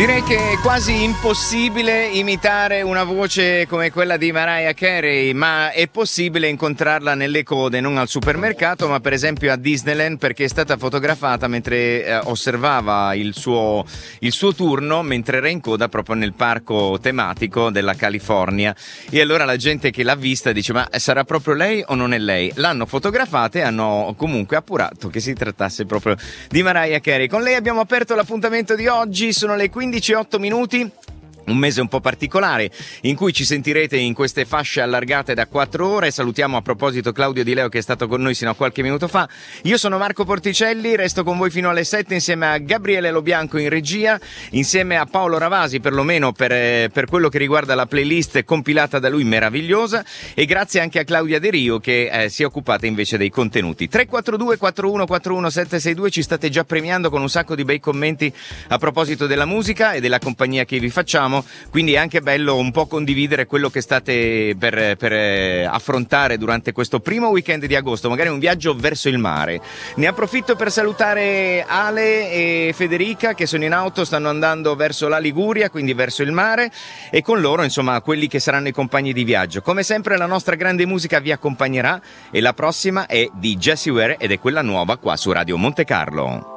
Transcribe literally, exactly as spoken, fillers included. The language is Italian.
Direi che è quasi impossibile imitare una voce come quella di Mariah Carey, ma è possibile incontrarla nelle code, non al supermercato, ma per esempio a Disneyland, perché è stata fotografata mentre eh, osservava il suo, il suo turno, mentre era in coda proprio nel parco tematico della California. E allora la gente che l'ha vista dice: ma sarà proprio lei o non è lei? L'hanno fotografata e hanno comunque appurato che si trattasse proprio di Mariah Carey. Con lei abbiamo aperto l'appuntamento di oggi, sono le quindici e otto minuti. Un mese un po' particolare in cui ci sentirete in queste fasce allargate da quattro ore. Salutiamo a proposito Claudio Di Leo, che è stato con noi sino a qualche minuto fa. Io sono Marco Porticelli, resto con voi fino alle sette insieme a Gabriele Lobianco in regia, insieme a Paolo Ravasi, perlomeno per, per quello che riguarda la playlist compilata da lui, meravigliosa, e grazie anche a Claudia De Rio che eh, si è occupata invece dei contenuti. tre quattro due quattro uno quattro uno sette sei due, ci state già premiando con un sacco di bei commenti a proposito della musica e della compagnia che vi facciamo. Quindi è anche bello un po' condividere quello che state per, per affrontare durante questo primo weekend di agosto, magari un viaggio verso il mare. Ne approfitto per salutare Ale e Federica che sono in auto, stanno andando verso la Liguria, quindi verso il mare, e con loro insomma quelli che saranno i compagni di viaggio. Come sempre la nostra grande musica vi accompagnerà e la prossima è di Jessie Ware ed è quella nuova qua su Radio Monte Carlo.